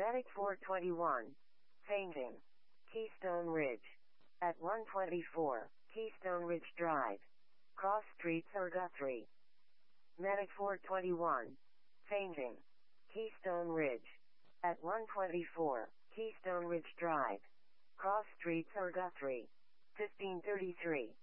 Medic 421. Changing. Keystone Ridge. At 124, Keystone Ridge Drive. Cross Streets or Guthrie. Medic 421. Changing. Keystone Ridge. At 124, Keystone Ridge Drive. Cross Streets or Guthrie. 1533.